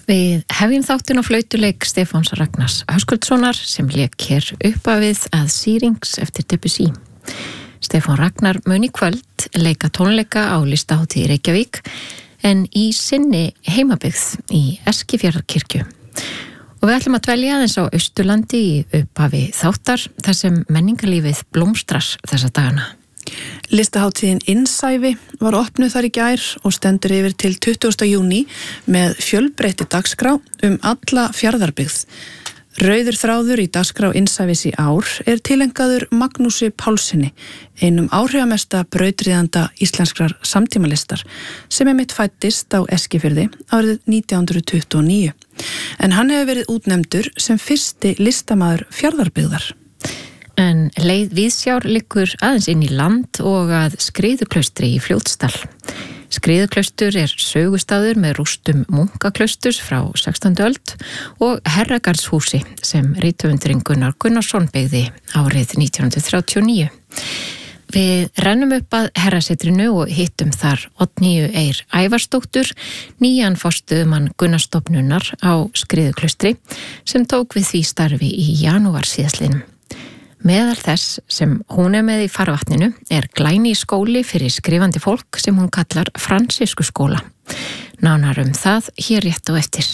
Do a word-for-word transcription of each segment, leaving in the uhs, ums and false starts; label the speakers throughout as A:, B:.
A: Við hefjum þáttinn á flautuleik Stefáns Ragnars Höskuldssonar sem lék hér uppafið að Sýrings eftir Debussy. Stefán Ragnar mun í kvöld leika tónleika á Listahátíð í Reykjavík en í sinni heimabyggð í Eskifjarðarkirkju. Og við ætlum að dvelja aðeins á Austurlandi í upphafi þáttar þar sem menningarlífið blómstrar þessa dagana.
B: Listahátíðin Innsævi var opnuð þar í gær og stendur yfir til tuttugasta júní með fjölbreytti dagskrá um alla Fjarðarbyggð. Rauður þráður í dagskrá Innsævis í ár er tilengaður Magnúsi Pálssyni, einum áhrifamesta brautryðjanda íslenskrar samtímalistar sem einmitt fæddist á Eskifirði árið nítján hundruð tuttugu og níu. En hann hefur verið útnefndur sem fyrsti listamaður Fjarðarbyggðar.
A: En leið Víðsjár liggur aðeins inn í land og að Skriðuklaustri í Fljótsdal. Skriðuklaustur er sögustaður með rústum munkaklausturs frá sextándu öld og Herragarðshúsi sem rithöfundurinn Gunnar Gunnarsson byggði árið nítján hundruð þrjátíu og níu. Við rennum upp að Herrasetrinu og hittum þar Oddnýju Eir Ævarsdóttur, nýjan forstöðumann Gunnarsstofnunar á Skriðuklaustri sem tók við því starfi í janúar síðastliðnum. Meðal þess sem hún er með í farvatninu er glæný skóli fyrir skrifandi fólk sem hún kallar Fransiskuskóla. Nánar um það hér rétt á eftir.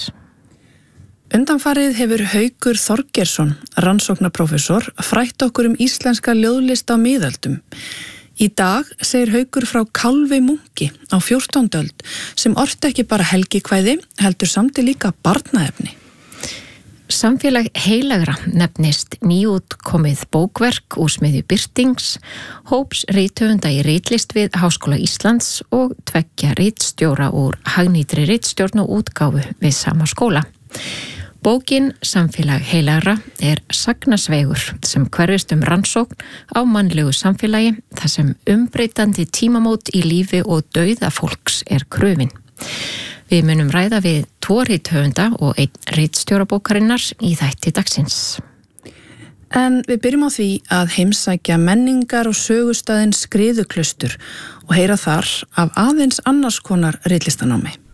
B: Undanfarið hefur Haukur Þorgeirsson, rannsóknarprófessor, frætt okkur um íslenska ljóðlist á miðöldum. Í dag segir Haukur frá Kálfi munki á fjórtándu öld sem orti ekki bara helgikvæði, heldur samt líka barnaefni.
A: Samfélag heilagra nefnist nýútkomið bókverk úr smiðju Birtings, hóps rithöfunda í ritlist við Háskóla Íslands og tveggja ritstjóra úr hagnýtri ritstjórn og útgáfu við sama skóla. Bókin Samfélag heilagra er sagnasvegur sem hverfist um rannsókn á mannlegu samfélagi þar sem umbreytandi tímamót í lífi og dauða fólks er kröfin. Við munum ræða við tvo rithöfunda og einn ritstjóra bókarinnar í þætti dagsins.
B: En við byrjum á því að heimsækja menningar og sögustaðinn Skriðuklaustur og heyra þar af aðeins annars konar ritlistanámi.